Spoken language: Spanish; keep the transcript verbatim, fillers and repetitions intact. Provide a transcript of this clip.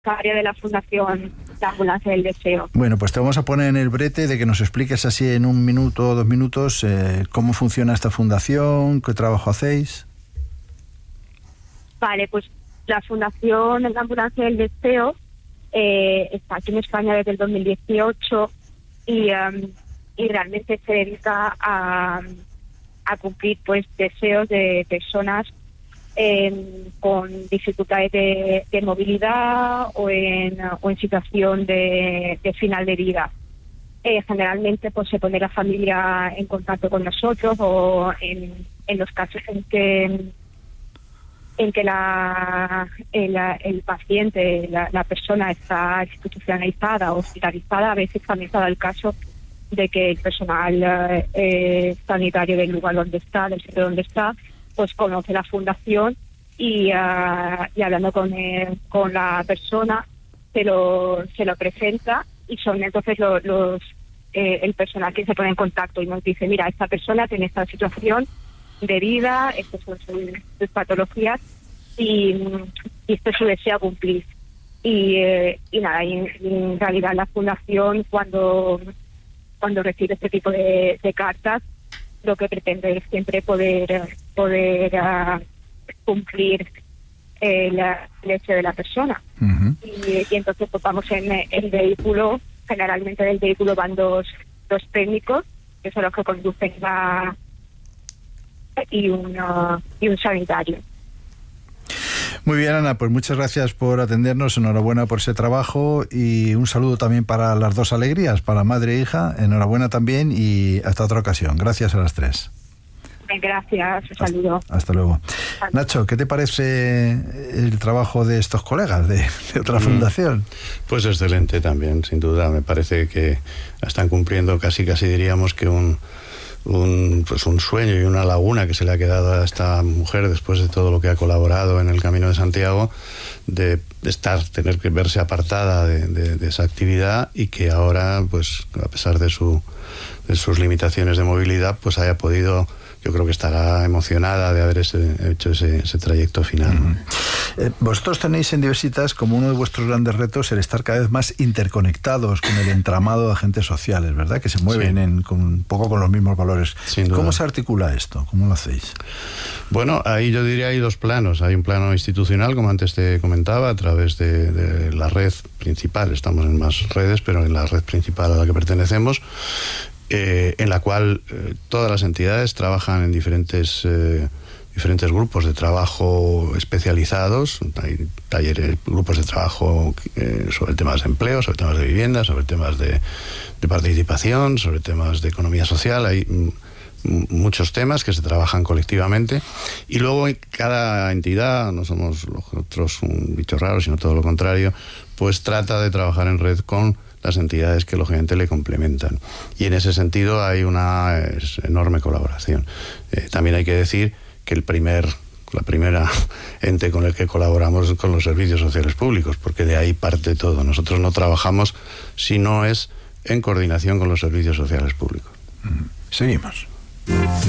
becaria de la Fundación La Ambulancia del Deseo. Bueno, pues te vamos a poner en el brete de que nos expliques así en un minuto o dos minutos eh, cómo funciona esta fundación, qué trabajo hacéis. Vale, pues la Fundación La Ambulancia del Deseo eh, está aquí en España desde el dos mil dieciocho y, um, y realmente se dedica a, a cumplir pues deseos de personas eh, con dificultades de, de movilidad o en, o en situación de, de final de vida. Eh, generalmente pues se pone la familia en contacto con nosotros o en, en los casos en que en que la el, el paciente, la, la persona está institucionalizada o hospitalizada. A veces también se da el caso de que el personal eh, sanitario del lugar donde está, del sitio donde está, pues conoce la fundación y, uh, y hablando con eh, con la persona se lo se lo presenta y son entonces los, los eh, el personal que se pone en contacto y nos dice: mira, esta persona tiene esta situación de vida, estas son sus, sus patologías y, y esto es su deseo a cumplir. Y, eh, y nada, y en, en realidad la fundación cuando cuando recibe este tipo de, de cartas, lo que pretende es siempre poder poder uh, cumplir el, el deseo de la persona. Uh-huh. y, y entonces pues vamos en el vehículo, generalmente del vehículo van dos, dos técnicos, que son los que conducen la y un, uh, y un sanitario. Muy bien, Ana, pues muchas gracias por atendernos, enhorabuena por ese trabajo y un saludo también para las dos alegrías, para madre e hija, enhorabuena también y hasta otra ocasión. Gracias a las tres. Gracias, un saludo. Hasta, hasta luego. Hasta. Nacho, ¿qué te parece el trabajo de estos colegas de, de otra mm, fundación? Pues excelente también, sin duda. Me parece que están cumpliendo casi, casi diríamos que un... Un, pues un sueño y una laguna que se le ha quedado a esta mujer después de todo lo que ha colaborado en el Camino de Santiago, de estar, tener que verse apartada de, de, de esa actividad y que ahora, pues a pesar de su de sus limitaciones de movilidad, pues haya podido, yo creo que estará emocionada de haber ese, hecho ese, ese trayecto final. Uh-huh. eh, vosotros tenéis en Diversitas como uno de vuestros grandes retos el estar cada vez más interconectados con el entramado de agentes sociales, ¿verdad? Que se mueven sí. en, con, un poco con los mismos valores. ¿Cómo se articula esto? ¿Cómo lo hacéis? Bueno, ahí yo diría hay dos planos. Hay un plano institucional, como antes te comentaba, a través de, de la red principal. Estamos en más redes, pero en la red principal a la que pertenecemos, Eh, en la cual eh, todas las entidades trabajan en diferentes eh, diferentes grupos de trabajo especializados. Hay talleres, grupos de trabajo eh, sobre temas de empleo, sobre temas de vivienda, sobre temas de, de participación, sobre temas de economía social. Hay m- muchos temas que se trabajan colectivamente y luego cada entidad, no somos nosotros un bicho raro, sino todo lo contrario, pues trata de trabajar en red con las entidades que lógicamente le complementan. Y en ese sentido hay una enorme colaboración. Eh, también hay que decir que el primer, la primera ente con el que colaboramos es con los servicios sociales públicos, porque de ahí parte todo. Nosotros no trabajamos si no es en coordinación con los servicios sociales públicos. Seguimos.